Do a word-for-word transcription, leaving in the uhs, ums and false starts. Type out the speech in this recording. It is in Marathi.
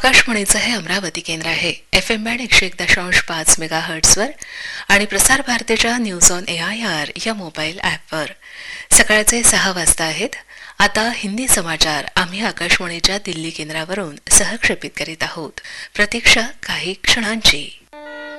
आकाशवाणीचं हे अमरावती केंद्र आहे. एफ एम बँड एकशे एक दशांश पाच मेगा हर्ट्सवर आणि प्रसार भारतीच्या news on A I R या मोबाईल ॲपवर. सकाळचे सहा वाजता आहेत. आता हिंदी समाचार आम्ही आकाशवाणीच्या दिल्ली केंद्रावरून सहक्षेपित करीत आहोत. प्रतीक्षा काही क्षणांची.